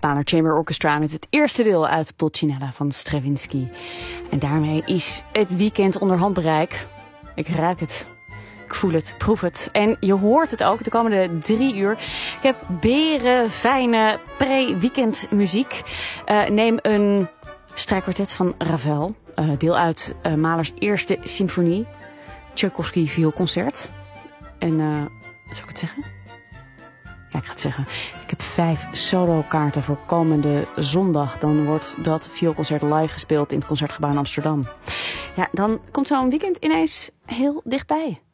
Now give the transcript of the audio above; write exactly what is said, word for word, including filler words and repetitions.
Mahler Chamber Orchestra met het eerste deel uit Pulcinella van Stravinsky. En daarmee is het weekend onder handbereik. Ik ruik het. Ik voel het, proef het. En je hoort het ook de komende drie uur. Ik heb beren, fijne pre-weekend muziek. Uh, neem een strijkkwartet van Ravel. Uh, deel uit uh, Mahlers eerste symfonie. Tchaikovsky vioolconcert. En, uh, zou ik het zeggen? Ja, ik ga het zeggen. Ik heb vijf solokaarten voor komende zondag. Dan wordt dat vioolconcert live gespeeld in het Concertgebouw in Amsterdam. Ja, dan komt zo'n weekend ineens heel dichtbij.